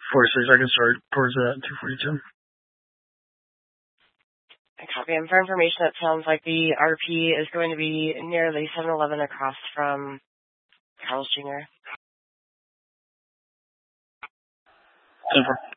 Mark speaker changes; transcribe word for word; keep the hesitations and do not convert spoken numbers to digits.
Speaker 1: forty-six, I can start towards that, two forty-two.
Speaker 2: I copy. And for information, it sounds like the R P is going to be near the seven eleven across from Carl's Junior
Speaker 1: Denver.